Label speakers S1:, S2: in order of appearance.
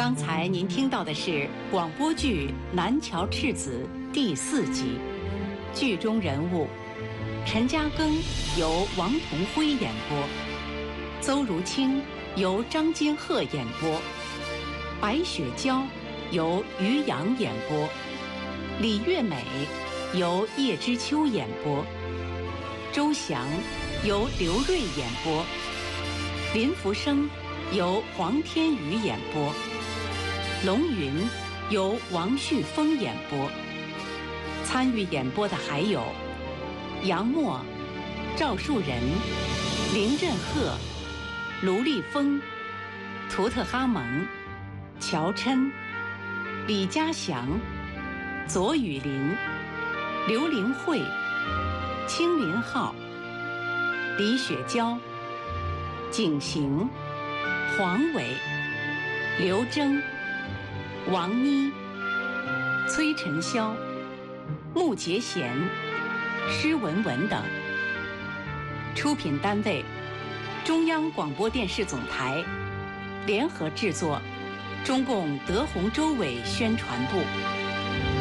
S1: 刚才您听到的是广播剧《南桥赤子》第4集，剧中人物陈嘉庚由王同辉演播，邹如清由张金鹤演播，白雪娇由于洋演播，李月美由叶知秋演播，周翔由刘瑞演播，林福生由黄天宇演播，龙云由王旭峰演播。参与演播的还有杨默、赵树人、林振赫、卢立峰、图特哈蒙、乔琛、李家祥、左雨林、刘玲慧、青林浩、李雪娇、景行、黄伟、刘铮、王妮、崔晨霄、穆杰贤、施文文等。出品单位：中央广播电视总台，联合制作：中共德宏州委宣传部。